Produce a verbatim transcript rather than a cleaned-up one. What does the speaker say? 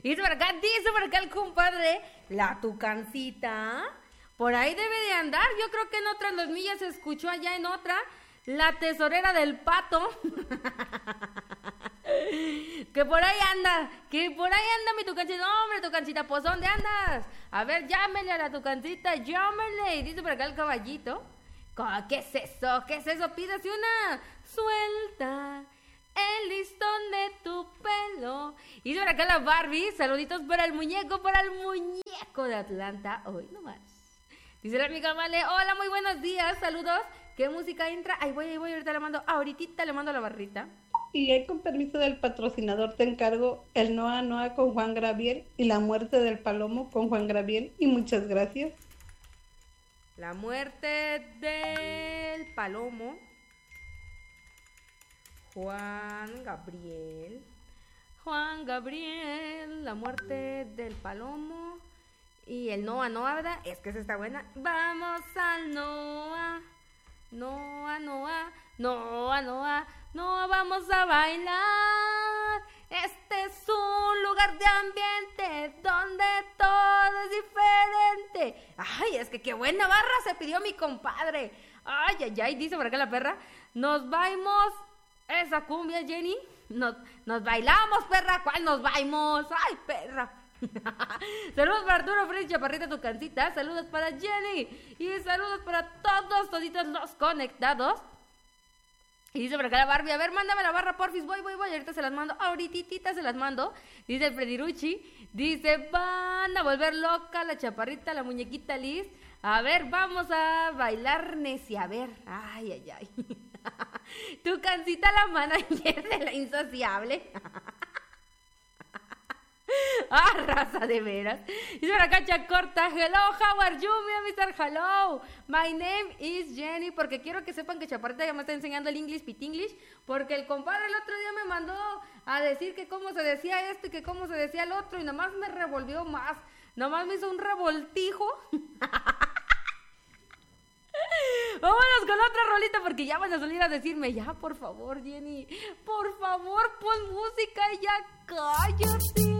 Y por acá, dice por acá el compadre, la tucancita, por ahí debe de andar. Yo creo que en otras Los Millas se escuchó allá en otra, la tesorera del pato. Que por ahí anda, que por ahí anda mi tucancita. No, hombre, tucancita, pues ¿dónde andas? A ver, llámele a la tucancita, llámele. Y dice por acá el caballito, ¿qué es eso? ¿Qué es eso? Pídase una. Suelta el listón de tu pelo. Y dice por acá la Barbie, saluditos para el muñeco, para el muñeco de Atlanta. Hoy nomás. Dice la amiga Vale, hola, muy buenos días, saludos. ¿Qué música entra? Ahí voy, ahí voy, ahorita le mando, ahorita le mando la barrita. Y ahí con permiso del patrocinador te encargo el Noa Noa con Juan Gabriel y La Muerte del Palomo con Juan Gabriel, y muchas gracias. La Muerte del Palomo, Juan Gabriel. Juan Gabriel, La Muerte del Palomo y el Noa Noa, ¿verdad? Es que esa está buena. Vamos al Noa, Noa Noa, Noa Noa, Noa, vamos a bailar. Este es un lugar de ambiente donde todo es diferente. Ay, es que qué buena barra se pidió mi compadre. Ay, ay, ay, dice por acá la perra. Nos bailamos esa cumbia, Jenny. Nos, nos bailamos, perra. ¿Cuál nos bailamos? Ay, perra. Saludos para Arturo Freddy Chaparrita, tu cancita. Saludos para Jenny. Y saludos para todos, toditos los conectados. Y dice por acá la Barbie, a ver, mándame la barra, porfis, voy, voy, voy, ahorita se las mando, ahorita se las mando. Dice el Fredirucci, dice, van a volver loca la chaparrita, la muñequita Liz. A ver, vamos a bailar necia, a ver, ay, ay, ay. Tu cancita la manager de la insociable. Ah, raza de veras. Dice por acá Chacorta, hello, how are you, mi mister Hello, my name is Jenny, porque quiero que sepan que Chaparrita ya me está enseñando el English Pitinglish, porque el compadre el otro día me mandó a decir que cómo se decía esto y que cómo se decía el otro, y nomás me revolvió más, nomás me hizo un revoltijo. Vámonos con otra rolita porque ya van a salir a decirme, ya por favor Jenny, por favor pon música y ya cállate.